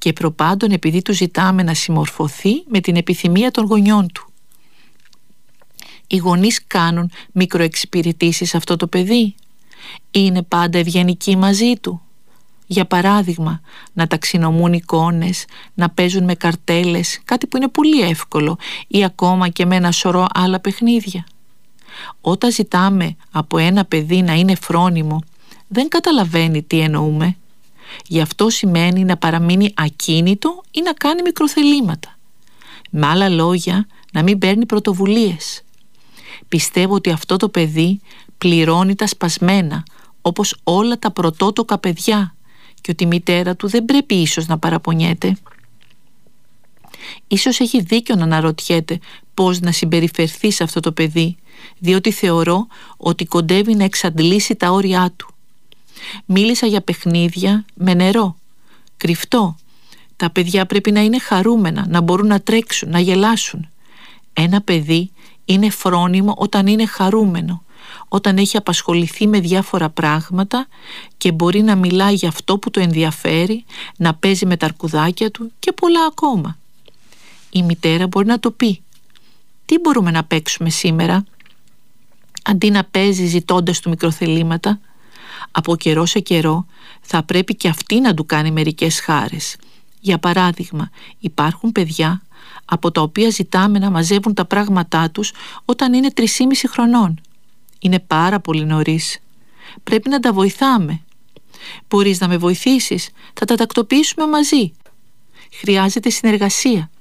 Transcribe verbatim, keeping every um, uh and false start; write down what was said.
και προπάντων επειδή του ζητάμε να συμμορφωθεί με την επιθυμία των γονιών του. Οι γονείς κάνουν μικροεξυπηρετήσεις σε αυτό το παιδί. Είναι πάντα ευγενικοί μαζί του. Για παράδειγμα, να ταξινομούν εικόνες, να παίζουν με καρτέλες, κάτι που είναι πολύ εύκολο, ή ακόμα και με ένα σωρό άλλα παιχνίδια. Όταν ζητάμε από ένα παιδί να είναι φρόνιμο, δεν καταλαβαίνει τι εννοούμε. Γι' αυτό σημαίνει να παραμείνει ακίνητο ή να κάνει μικροθελήματα. Με άλλα λόγια, να μην παίρνει πρωτοβουλίες. Πιστεύω ότι αυτό το παιδί πληρώνει τα σπασμένα, όπως όλα τα πρωτότοκα παιδιά, και ότι η μητέρα του δεν πρέπει ίσως να παραπονιέται. Ίσως έχει δίκιο να αναρωτιέται πώς να συμπεριφερθεί σε αυτό το παιδί, διότι θεωρώ ότι κοντεύει να εξαντλήσει τα όρια του. Μίλησα για παιχνίδια με νερό, κρυφτό. Τα παιδιά πρέπει να είναι χαρούμενα, να μπορούν να τρέξουν, να γελάσουν. Ένα παιδί είναι φρόνιμο όταν είναι χαρούμενο, όταν έχει απασχοληθεί με διάφορα πράγματα και μπορεί να μιλάει για αυτό που το ενδιαφέρει, να παίζει με τα αρκουδάκια του και πολλά ακόμα. Η μητέρα μπορεί να το πει: τι μπορούμε να παίξουμε σήμερα? Αντί να παίζει ζητώντας του μικροθελήματα, από καιρό σε καιρό θα πρέπει και αυτή να του κάνει μερικές χάρες. Για παράδειγμα, υπάρχουν παιδιά από τα οποία ζητάμε να μαζεύουν τα πράγματά τους όταν είναι τρισήμισι χρονών. Είναι πάρα πολύ νωρίς. Πρέπει να τα βοηθάμε. Μπορείς να με βοηθήσεις? Θα τα τακτοποιήσουμε μαζί. Χρειάζεται συνεργασία.